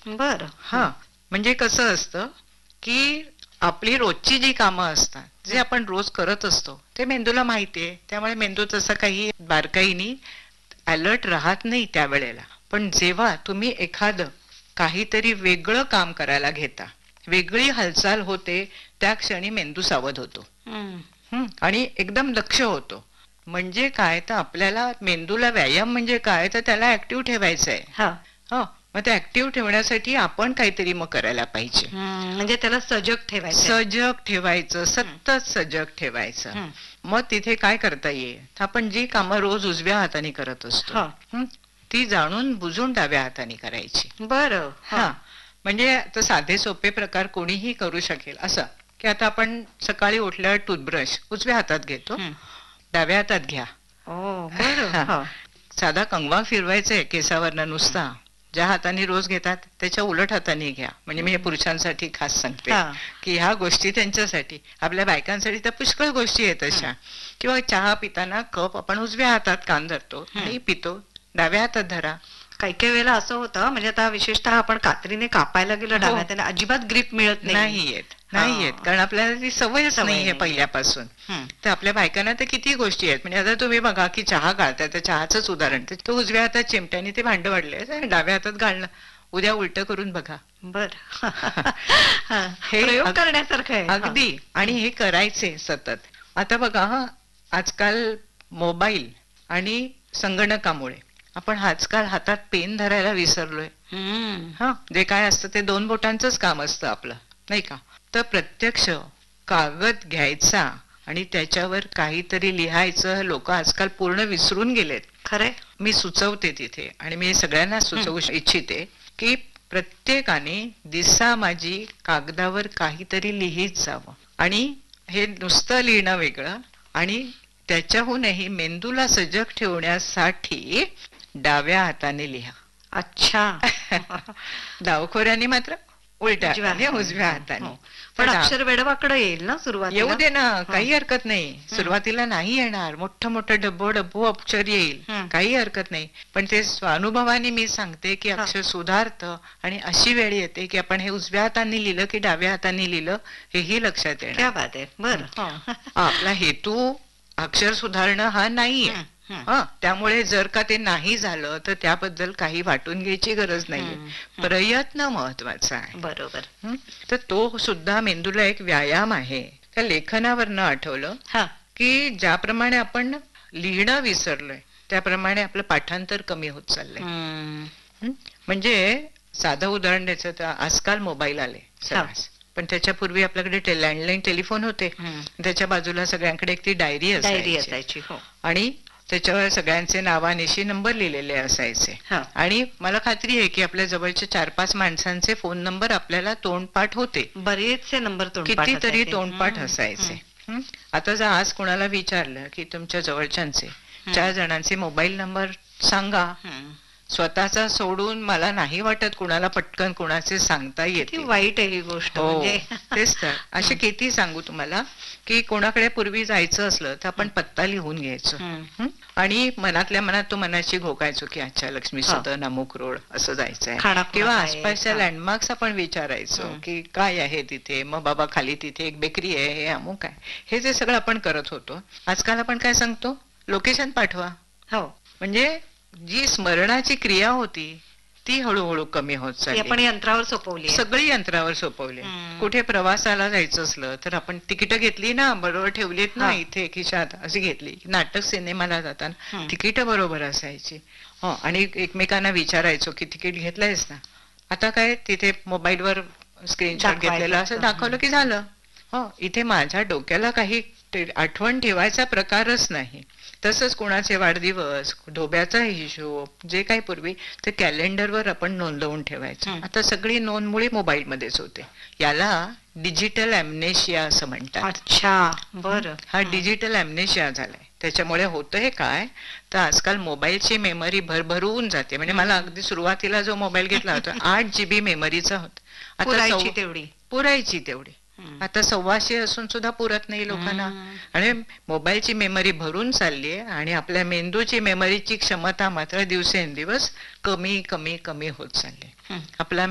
बरं. हा, म्हणजे कसं असतं की आपली रोजची जी कामं असतात जे आपण रोज करत असतो ते मेंदूला माहितीये, त्यामुळे मेंदू तसं काही बारकाईनी अलर्ट राहत नाही त्यावेळेला. पण जेव्हा तुम्ही एखादं काहीतरी वेगळं काम करायला घेता, वेगळी हालचाल होते, त्या क्षणी मेंदू सावध होतो. हं. आणि एकदम लक्ष होतो. म्हणजे काय तर आपल्याला मेंदूला व्यायाम म्हणजे काय तर त्याला ऍक्टिव्ह ठेवायचं आहे. हां. हो, मग ते ऍक्टिव्ह ठेवण्यासाठी आपण काहीतरी मग करायला पाहिजे. म्हणजे त्याला सजग ठेवायचं. सजग ठेवायचं, सतत सजग ठेवायचं. मग तिथे काय करता येईल, आपण जी कामं रोज उजव्या हाताने करत असतो ती जाणून बुजून डाव्या हाताने करायची. बरं. हा, म्हणजे आता साधे सोपे प्रकार कोणीही करू शकेल असं की आता आपण सकाळी उठल्यावर टूथब्रश उजव्या हातात घेतो, डाव्या हातात घ्या. बरं. साधा कंगवा फिरवायचा आहे केसावरनं नुसता, ज्या हाताने रोज घेतात त्याच्या उलट हाताने घ्या. म्हणजे मी हे पुरुषांसाठी खास सांगते की ह्या गोष्टी त्यांच्यासाठी. आपल्या बायकांसाठी तर पुष्कळ गोष्टी आहेत अशा. किंवा चहा पिताना कप आपण उजव्या हातात कान धरतो आणि पितो, डाव्या हातात धरा. काही काही वेळेला असं होतं, म्हणजे आता विशेषतः आपण कात्रीने कापायला गेलो डाव्या हाताने, अजिबात ग्रीप मिळत नाही येत, कारण आपल्याला ती सवयच नाहीये पहिल्यापासून. तर आपल्या बायकांना तर किती गोष्टी आहेत. म्हणजे आता तुम्ही बघा की चहा गाळताय, तर चहाच उदाहरण, तो उजव्या हातात चिमट्याने ते भांड वाढले, डाव्या हातात घालणं, उद्या उलट करून बघा. बर. हे प्रयोग करण्यासारखं आहे अगदी. आणि हे करायचे सतत. आता बघा आजकाल मोबाईल आणि संगणकामुळे आपण आजकाल हातात पेन धरायला विसरलोय. जे काय असतं ते 2 बोटांचंच काम असतं आपलं, नाही का. तर प्रत्यक्ष कागद घ्यायचा आणि त्याच्यावर काहीतरी लिहायचं लोक आजकाल पूर्ण विसरून गेलेत. खरे. मी सुचवते तिथे, आणि मी सगळ्यांना सुचवू इच्छिते की प्रत्येकाने दिसामाजी कागदावर काहीतरी लिहित जावं. आणि हे नुसतं लिहिणं वेगळं, आणि त्याच्याहूनही मेंदूला सजग ठेवण्यासाठी डाव्या हाताने लिहा. अच्छा. डावखोऱ्याने मात्र उलट्या हाताने, उजव्या हाताने. पण अक्षर वेडवाकडे येईल ना सुरुवातीला. येऊ दे ना, काही हरकत नाही. सुरुवातीला नाही येणार, मोठं मोठं डब्बो डब्बो अक्षर येईल, काही हरकत नाही. पण ते स्वानुभवाने मी सांगते की अक्षर सुधारतं. आणि अशी वेळ येते की आपण हे उजव्या हाताने लिहिलं की डाव्या हाताने लिहिलं हेही लक्षात येणार. क्या बात आहे. बरं. आपला हेतू अक्षर सुधारणं हा नाहीये. त्यामुळे जर का ते नाही झालं तर त्याबद्दल काही वाटून घ्यायची गरज नाहीये. प्रयत्न महत्वाचा आहे. बरोबर. तर तो सुद्धा मेंदूला एक व्यायाम आहे. त्या लेखनावरनं आठवलं की ज्याप्रमाणे आपण लिहिणं विसरलोय त्याप्रमाणे आपलं पाठांतर कमी होत चाललंय. म्हणजे साधं उदाहरण द्यायचं तर आजकाल मोबाईल आले सर्रास, पण त्याच्यापूर्वी आपल्याकडे लँडलाईन टेलिफोन होते. त्याच्या बाजूला सगळ्यांकडे एक ती डायरी असायची, आणि त्याच्यावर सगळ्यांचे नावानिशी नंबर लिहिलेले असायचे. आणि मला खात्री आहे की आपल्या जवळच्या 4-5 माणसांचे फोन नंबर आपल्याला तोंडपाठ होते. बरेचसे नंबर कितीतरी तोंडपाठ असायचे. आता जर आज कोणाला विचारलं की तुमच्या जवळच्यांचे 4 जणांचे मोबाईल नंबर सांगा, स्वतःचा सोडून मला नाही वाटत कुणाला पटकन कुणाचे सांगता येते. वाईट आहे ही गोष्ट. तेच तर. असे किती सांगू तुम्हाला की कोणाकडे पूर्वी जायचं असलं तर आपण पत्ता लिहून घ्यायचो, आणि मनातल्या मनात तो मनाशी घोकायचो की अच्छा लक्ष्मी सदन अमुक रोड असं जायचंय. किंवा आसपासच्या लँडमार्क्स आपण विचारायचो की काय आहे तिथे. मग बाबा खाली तिथे एक बेकरी आहे, हे अमुक आहे. हे जे सगळं आपण करत होतो. आजकाल आपण काय सांगतो, लोकेशन पाठवा. म्हणजे जी स्मरणाची क्रिया होती ती हळूहळू कमी होत चालली. आपण यंत्रावर सोपवली, सगळी यंत्रावर सोपवली. कुठे प्रवासाला जायचं असलं तर आपण तिकीट घेतली ना, बरोबर ठेवलीत ना इथे खिशात, अशी घेतली. नाटक सिनेमाला जाताना तिकीट बरोबर असायची. आणि एकमेकांना विचारायचो की तिकीट घेतलंयस ना. आता काय तिथे मोबाईलवर स्क्रीनशॉट घेतलेला असं दाखवलं की झालं. इथे माझ्या डोक्याला काही आठवण ठेवायचा प्रकारच नाही. तसंच कोणाचे वाढदिवस, धोब्याचा हिशोब, जे काही पूर्वी ते कॅलेंडरवर आपण नोंदवून ठेवायचं. आता सगळी नोंद मुळी मोबाईल मध्येच होते. याला डिजिटल ॲम्नेशिया असं म्हणतात. अच्छा, बरं. हा डिजिटल ॲम्नेशिया झालाय. त्याच्यामुळे होतं हे काय तर आजकाल मोबाईलची मेमरी भरभरून जाते. म्हणजे मला अगदी सुरुवातीला जो मोबाईल घेतला होता 8 GB मेमरीचा होता. आता पुरायची तेवढी. आता 125 असून सुद्धा पुरत नाही लोकांना. आणि मोबाईलची मेमरी भरून चालली आहे, आणि आपल्या मेंदूची मेमरीची क्षमता मात्र दिवसेंदिवस कमी कमी कमी होत चालली. आपला